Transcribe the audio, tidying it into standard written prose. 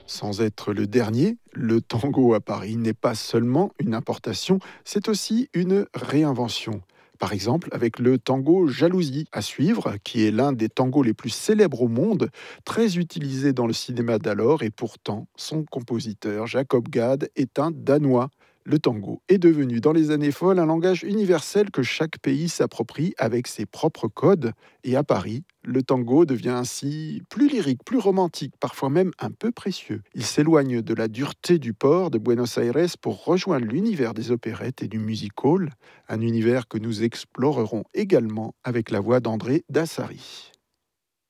Sans être le dernier, le tango à Paris n'est pas seulement une importation, c'est aussi une réinvention. Par exemple, avec le tango Jalousie à suivre, qui est l'un des tangos les plus célèbres au monde, très utilisé dans le cinéma d'alors, et pourtant, son compositeur, Jacob Gad, est un Danois. Le tango est devenu dans les années folles un langage universel que chaque pays s'approprie avec ses propres codes. Et à Paris, le tango devient ainsi plus lyrique, plus romantique, parfois même un peu précieux. Il s'éloigne de la dureté du port de Buenos Aires pour rejoindre l'univers des opérettes et du music hall, un univers que nous explorerons également avec la voix d'André Dassari.